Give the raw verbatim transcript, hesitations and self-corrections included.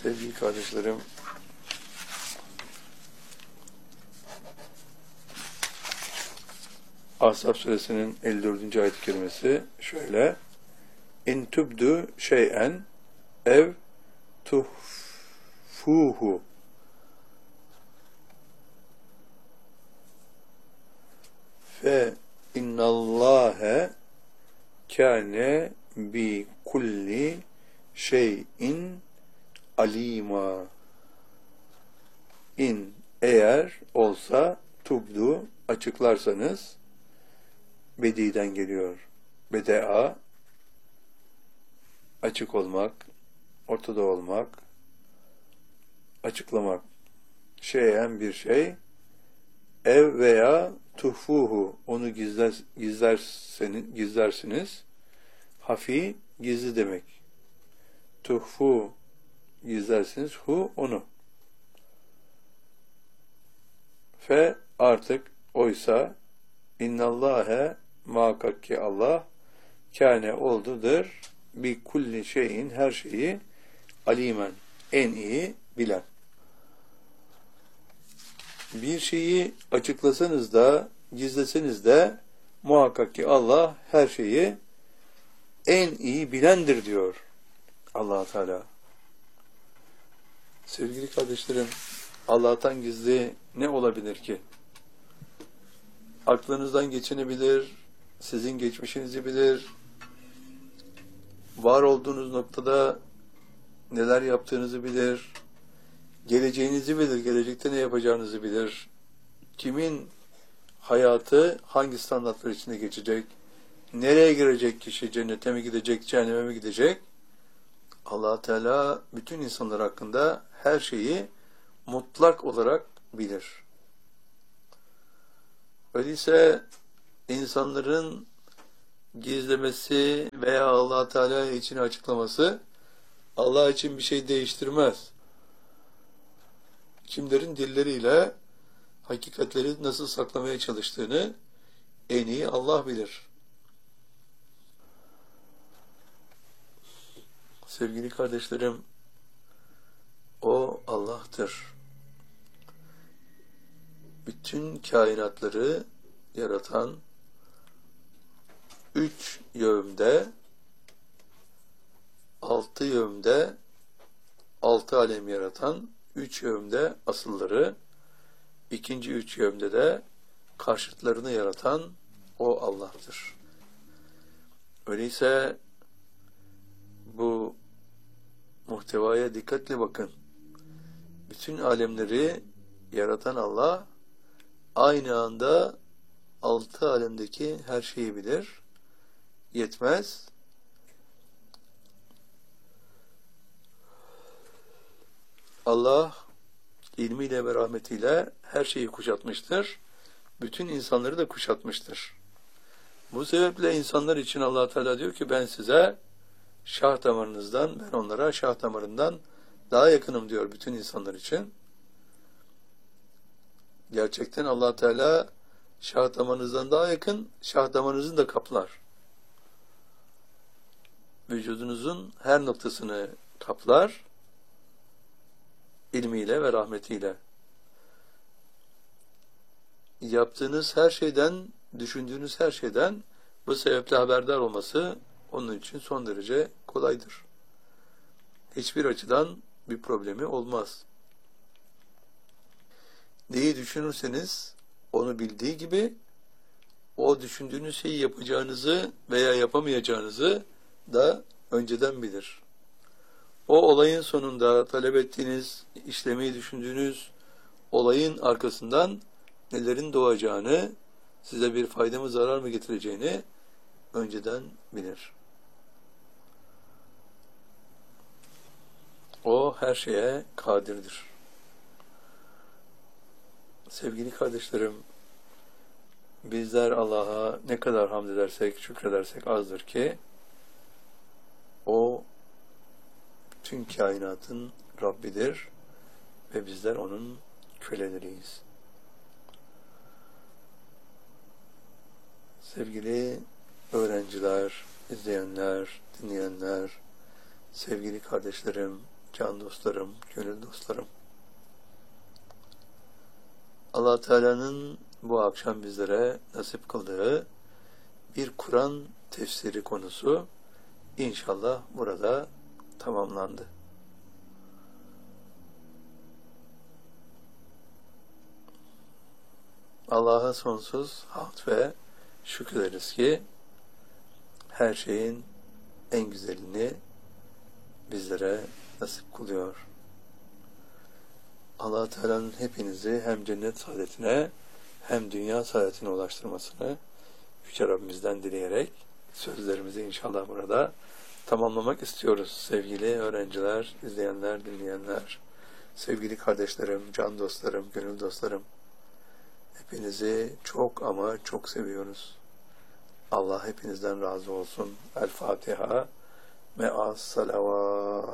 Sevgili kardeşlerim, Ahzab suresinin elli dördüncü ayet-i kerimesi şöyle: İn tubdu şey'en ev tuhfuhu fe innallâhe kâne bi kulli şeyin alîmâ. İn eğer olsa tubdu açıklarsanız, bediden geliyor. Bedea açık olmak, ortada olmak, açıklamak. Şeyen bir şey, ev veya tuhfuhu onu gizler, gizlerseniz, gizlersiniz. Hafi gizli demek. Tuhfu gizlersiniz, hu onu. Fe artık oysa innallâhe muhakkak ki Allah kâne oldudur bi kulli şeyin her şeyi alimen en iyi bilen. Bir şeyi açıklasanız da gizleseniz de muhakkak ki Allah her şeyi en iyi bilendir diyor Allah Teala. Sevgili kardeşlerim, Allah'tan gizli ne olabilir ki? Aklınızdan geçeni bilir, sizin geçmişinizi bilir, var olduğunuz noktada neler yaptığınızı bilir, geleceğinizi bilir, gelecekte ne yapacağınızı bilir, kimin hayatı hangi standartlar içinde geçecek, nereye girecek kişi, cennete mi gidecek, cehenneme mi gidecek? Allah Teala bütün insanlar hakkında her şeyi mutlak olarak bilir. Öyleyse insanların gizlemesi veya Allah Teala için açıklaması Allah için bir şey değiştirmez. Kimlerin dilleriyle hakikatleri nasıl saklamaya çalıştığını en iyi Allah bilir. Sevgili kardeşlerim, O Allah'tır. Bütün kainatları yaratan, üç yönde, altı yönde, altı alem yaratan, üç yönde asılları, ikinci üç yönde de karşıtlarını yaratan o Allah'tır. Öyleyse bu muhtevaya dikkatle bakın. Bütün alemleri yaratan Allah aynı anda altı alemdeki her şeyi bilir. Yetmez. Allah ilmiyle ve rahmetiyle her şeyi kuşatmıştır. Bütün insanları da kuşatmıştır. Bu sebeple insanlar için Allah Teala diyor ki ben size şah damarınızdan, ben onlara şah damarından daha yakınım diyor bütün insanlar için. Gerçekten Allah Teala şah damarınızdan daha yakın, şah damarınızın da kaplar. Vücudunuzun her noktasını kaplar, ilmiyle ve rahmetiyle. Yaptığınız her şeyden, düşündüğünüz her şeyden bu sebeple haberdar olması onun için son derece kolaydır. Hiçbir açıdan bir problemi olmaz. Neyi düşünürseniz onu bildiği gibi o düşündüğünüz şeyi yapacağınızı veya yapamayacağınızı da önceden bilir. O olayın sonunda talep ettiğiniz, işlemeyi düşündüğünüz olayın arkasından nelerin doğacağını, size bir fayda mı zarar mı getireceğini önceden bilir. O her şeye kadirdir. Sevgili kardeşlerim, bizler Allah'a ne kadar hamd edersek, şükredersek azdır ki O tüm kainatın Rabbidir ve bizler onun köleleriyiz. Sevgili öğrenciler, izleyenler, dinleyenler, sevgili kardeşlerim, can dostlarım, gönül dostlarım. Allah Teala'nın bu akşam bizlere nasip kıldığı bir Kur'an tefsiri konusu inşallah burada tamamlandı. Allah'a sonsuz hamd ve şükrederiz ki her şeyin en güzelini bizlere nasip kılıyor. Allah Teala'nın hepinizi hem cennet saadetine hem dünya saadetine ulaştırmasını Yüce Rabbimizden dileyerek sözlerimizi inşallah burada tamamlamak istiyoruz. Sevgili öğrenciler, izleyenler, dinleyenler, sevgili kardeşlerim, can dostlarım, gönül dostlarım, hepinizi çok ama çok seviyoruz. Allah hepinizden razı olsun. El Fatiha. Me'as salavat.